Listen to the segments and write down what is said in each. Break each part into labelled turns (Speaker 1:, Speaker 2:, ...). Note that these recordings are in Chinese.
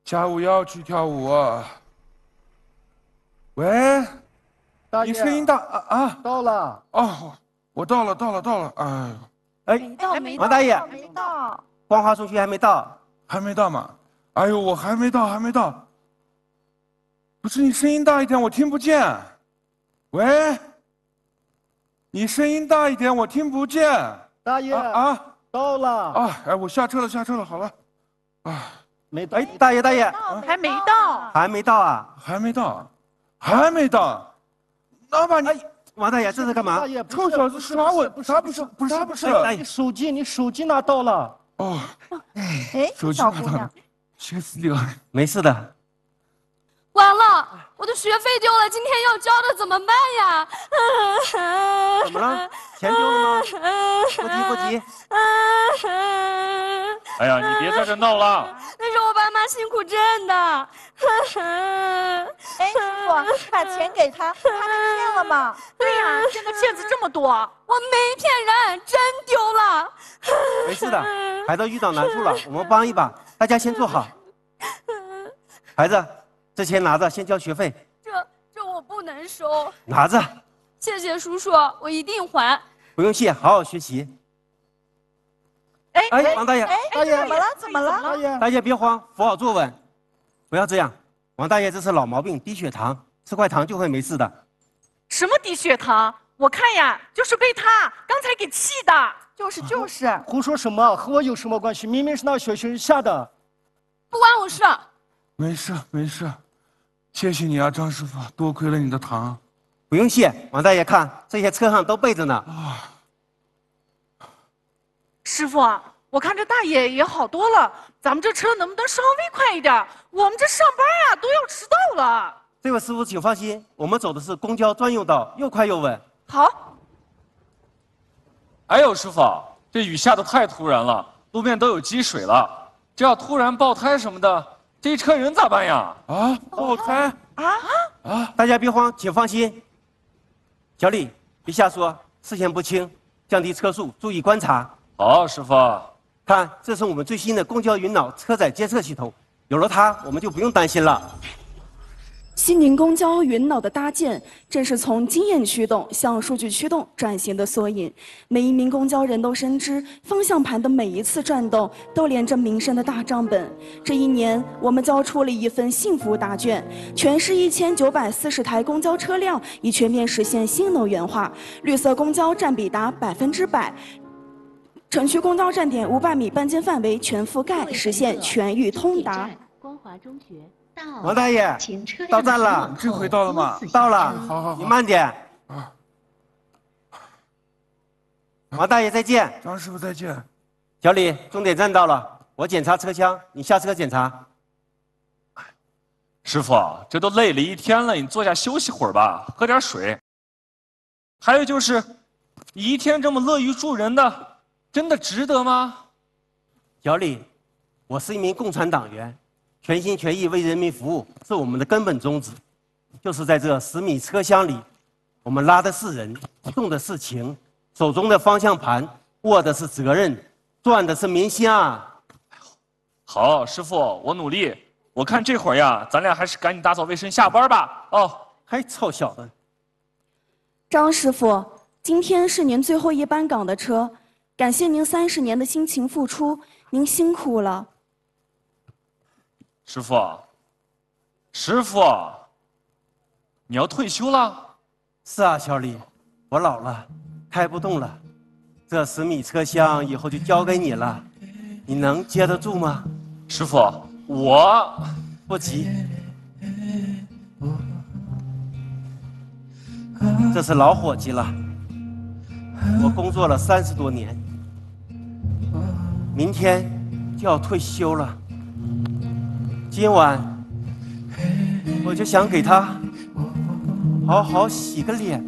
Speaker 1: 下午要去跳舞啊。喂，
Speaker 2: 大爷，
Speaker 1: 你声音大啊！
Speaker 2: 到了。
Speaker 1: 哦，我到了。哎呦，
Speaker 2: 哎，
Speaker 3: 没
Speaker 2: 王大爷，
Speaker 3: 没到。
Speaker 2: 光华中学还没到。
Speaker 1: 还没到吗？哎呦，我还没到。不是你声音大一点，我听不见。喂，你声音大一点，我听不见。
Speaker 2: 大爷，到了。
Speaker 1: 啊，哎，我下车了，好了。啊，
Speaker 2: 没到。哎，大爷，
Speaker 3: 还没到。
Speaker 2: 还没到啊？
Speaker 1: 还没到。老板，
Speaker 2: 哎，王大爷，这是干嘛？
Speaker 1: 大爷，臭小子耍我，啥不是？
Speaker 2: 哎，你手机拿到了。
Speaker 1: 哦，
Speaker 3: 哎，
Speaker 1: 手机
Speaker 3: 小姑娘
Speaker 1: 拿到了，歇死你了。
Speaker 2: 没事的。
Speaker 4: 完了，我的学费丢了，今天要交的怎么办呀？
Speaker 2: 怎么了？钱丢了吗？不急。
Speaker 5: 哎呀，你别在这闹了。
Speaker 4: 那是我爸妈辛苦挣的。
Speaker 3: 哎，师傅，你把钱给他，他被骗了吗？
Speaker 6: 对呀，现在骗子这么多。
Speaker 4: 我没骗人，真丢了。
Speaker 2: 没事的，孩子遇到难处了，我们帮一把，大家先坐好。孩子，这钱拿着，先交学费。
Speaker 4: 这我不能收。
Speaker 2: 拿着。
Speaker 4: 谢谢叔叔，我一定还。
Speaker 2: 不用谢，好好学习。哎，王大爷，
Speaker 3: 大爷，怎么了？
Speaker 2: 大爷别慌，扶好坐稳，不要这样。王大爷这是老毛病，低血糖，吃块糖就会没事的。
Speaker 6: 什么低血糖？我看呀，就是被他刚才给气的。
Speaker 3: 就是。
Speaker 7: 胡说什么？和我有什么关系？明明是那学生下的。
Speaker 4: 不关我事。
Speaker 1: 没事，谢谢你啊，张师傅，多亏了你的糖。
Speaker 2: 不用谢，王大爷看这些车上都备着呢。
Speaker 6: 师傅，我看这大爷也好多了，咱们这车能不能稍微快一点？我们这上班啊都要迟到了。
Speaker 2: 这位师傅请放心，我们走的是公交专用道，又快又稳。
Speaker 6: 好。
Speaker 5: 哎呦，师傅，这雨下得太突然了，路面都有积水了，这要突然爆胎什么的，这一车人咋办呀？
Speaker 1: 啊，爆胎？
Speaker 2: 大家别慌，请放心。小李，别瞎说，视线不清，降低车速，注意观察。
Speaker 5: 好，师傅。
Speaker 2: 看，这是我们最新的公交云脑车载监测系统，有了它，我们就不用担心了。
Speaker 8: 西宁公交云脑的搭建，正是从经验驱动向数据驱动转型的缩影。每一名公交人都深知，方向盘的每一次转动都连着民生的大账本。这一年，我们交出了一份幸福答卷，全市1940台公交车辆已全面实现新能源化，绿色公交占比达100%。城区公交站点500米半径范围全覆盖，实现全域通达。
Speaker 9: 光华中学。
Speaker 2: 王大爷，到站了，
Speaker 1: 这回到了吗？
Speaker 2: 到了，
Speaker 1: 好，
Speaker 2: 你慢点。王大爷再见，
Speaker 1: 张师傅再见。
Speaker 2: 小李，终点站到了，我检查车厢，你下车检查。
Speaker 5: 师傅，这都累了一天了，你坐下休息会儿吧，喝点水。还有就是，你一天这么乐于助人的，真的值得吗？
Speaker 2: 小李，我是一名共产党员。全心全意为人民服务是我们的根本宗旨，就是在这10米车厢里，我们拉的是人，动的是情，手中的方向盘握的是责任，赚的是民心啊！
Speaker 5: 好，师傅，我努力。我看这会儿呀，咱俩还是赶紧打扫卫生下班吧。哦，
Speaker 2: 还臭小子！
Speaker 8: 张师傅，今天是您最后一班岗的车，感谢您30年的辛勤付出，您辛苦了。
Speaker 5: 师傅，你要退休了？
Speaker 2: 是啊，小李，我老了，开不动了，这10米车厢以后就交给你了，你能接得住吗？
Speaker 5: 师傅，我
Speaker 2: 不急，这是老伙计了，我工作了30多年，明天就要退休了。今晚我就想给他好好洗个脸。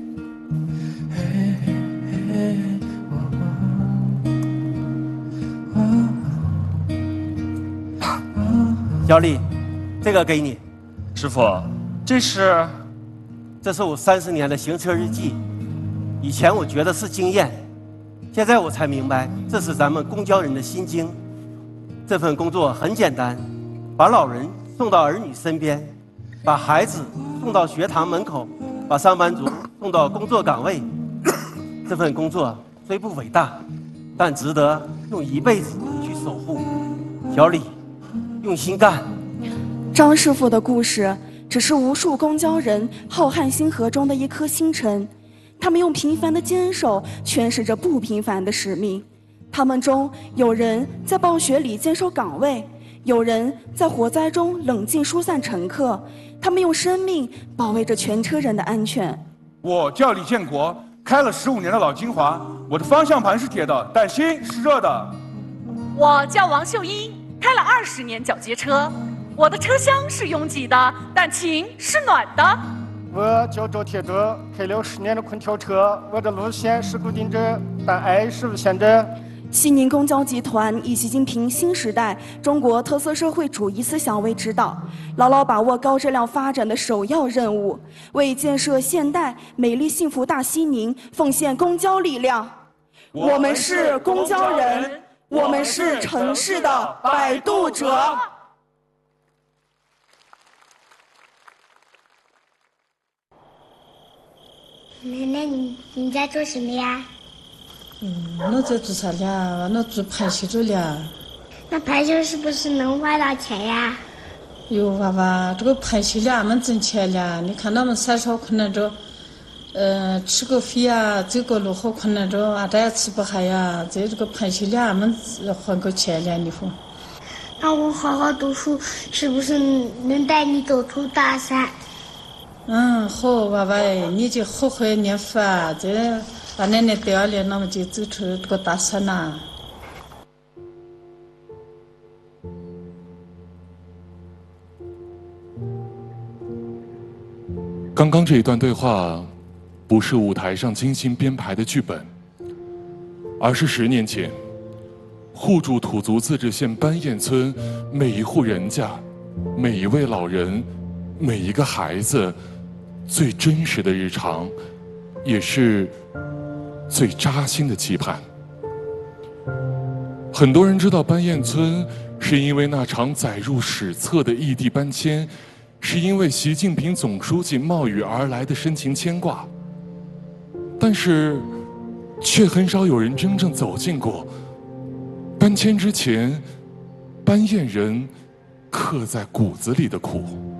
Speaker 2: 小李，这个给你。
Speaker 5: 师傅，这是
Speaker 2: 我30年的行车日记。以前我觉得是经验，现在我才明白，这是咱们公交人的心经。这份工作很简单。把老人送到儿女身边，把孩子送到学堂门口，把上班族送到工作岗位。这份工作虽不伟大，但值得用一辈子去守护。小李，用心干。
Speaker 8: 张师傅的故事只是无数公交人浩瀚星河中的一颗星辰，他们用平凡的坚守诠释着不平凡的使命。他们中有人在暴雪里坚守岗位，有人在火灾中冷静疏散乘客，他们用生命保卫着全车人的安全。
Speaker 1: 我叫李建国，开了15年的老金华，我的方向盘是铁的，但心是热的。
Speaker 6: 我叫王秀英，开了20年脚接车，我的车厢是拥挤的，但情是暖的。
Speaker 7: 我叫赵铁德，开了10年的空调车，我的路线是固定着，但爱是无限的。
Speaker 8: 西宁公交集团以习近平新时代中国特色社会主义思想为指导，牢牢把握高质量发展的首要任务，为建设现代美丽幸福大西宁奉献公交力量。我们是公交人，我们是城市的摆渡者。
Speaker 9: 奶奶，你在做什么呀？
Speaker 10: 我在做啥了？我做排球着了。
Speaker 9: 那排球是不是能花到钱呀？
Speaker 10: 哟，娃娃，这个排球了，俺们挣钱了。你看他们三少困难着，吃个饭啊，走个路好困难着，俺这也吃不下呀。在这个排球了，俺们还个钱了，你说？
Speaker 9: 那我好好读书，是不是能带你走出大山？
Speaker 10: 好，娃娃，你就好好念佛啊，这把奶奶带了，那么就走出这个大山呐。
Speaker 11: 刚刚这一段对话，不是舞台上精心编排的剧本，而是10年前，互助土族自治县班堰村每一户人家、每一位老人、每一个孩子最真实的日常，也是最扎心的期盼。很多人知道班堰村，是因为那场载入史册的异地搬迁，是因为习近平总书记冒雨而来的深情牵挂，但是却很少有人真正走进过搬迁之前班堰人刻在骨子里的苦。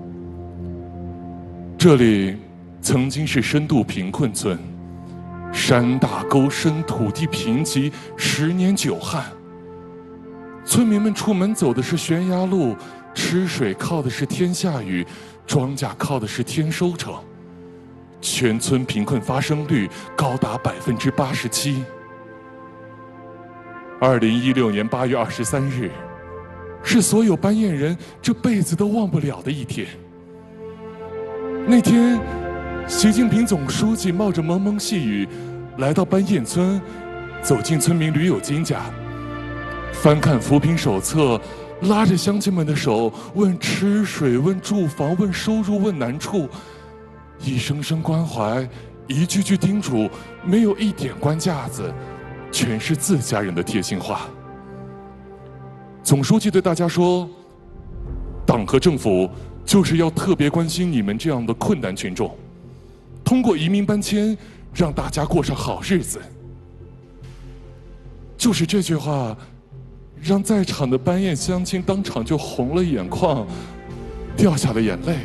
Speaker 11: 这里曾经是深度贫困村，山大沟深，土地贫瘠，10年久旱。村民们出门走的是悬崖路，吃水靠的是天下雨，庄稼靠的是天收成。全村贫困发生率高达87%。2016年8月23日，是所有班堰人这辈子都忘不了的一天。那天，习近平总书记冒着蒙蒙细雨，来到班堰村，走进村民驴友金家，翻看扶贫手册，拉着乡亲们的手，问吃水，问住房，问收入，问难处，一声声关怀，一句句叮嘱，没有一点官架子，全是自家人的贴心话。总书记对大家说，党和政府就是要特别关心你们这样的困难群众，通过移民搬迁让大家过上好日子。就是这句话让在场的班堰乡亲当场就红了眼眶，掉下了眼泪。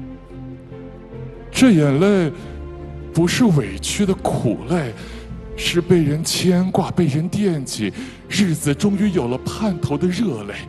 Speaker 11: 这眼泪不是委屈的苦泪，是被人牵挂，被人惦记，日子终于有了盼头的热泪。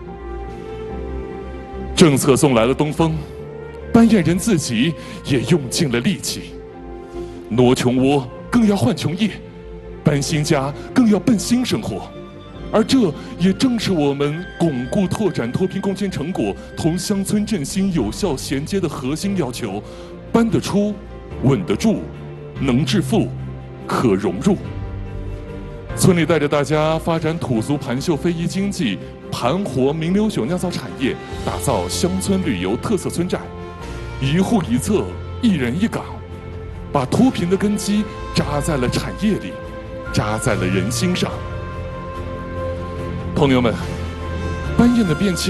Speaker 11: 政策送来了东风，班堰人自己也用尽了力气，挪穷窝更要换穷业，搬新家更要奔新生活。而这也正是我们巩固拓展脱贫攻坚成果同乡村振兴有效衔接的核心要求：搬得出，稳得住，能致富，可融入。村里带着大家发展土族盘绣非遗经济，盘活名流酒酿造产业，打造乡村旅游特色村寨，一户一策，一人一岗，把脱贫的根基扎在了产业里，扎在了人心上。朋友们，班堰的变迁